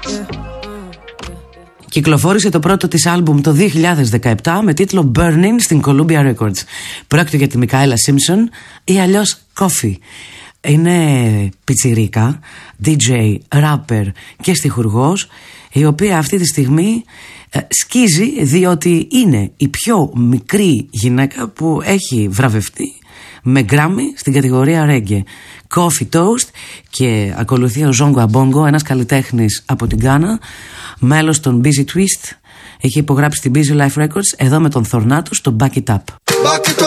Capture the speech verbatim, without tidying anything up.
Κυκλοφόρησε το πρώτο της άλμπουμ το δύο χιλιάδες δεκαεπτά με τίτλο Burning στην Columbia Records. Πρόκειται για τη Μικαέλα Σίμψον ή αλλιώς Coffee. Είναι πιτσιρίκα, ντι τζέι, rapper και στιχουργός, η οποία αυτή τη στιγμή ε, σκίζει διότι είναι η πιο μικρή γυναίκα που έχει βραβευτεί με Grammy στην κατηγορία Reggae. Coffee Toast. Και ακολουθεί ο Zongo Abongo, ένας καλλιτέχνης από την Γκάνα, μέλος των Busy Twist. Έχει υπογράψει την Busy Life Records εδώ με τον Θορνάτο στο Back It Up. Back it up.